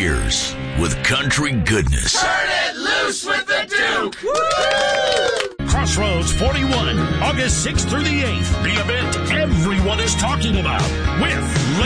years with country goodness. Turn it loose with the Duke! Woo! Crossroads 41, August 6th through the 8th. The event everyone is talking about with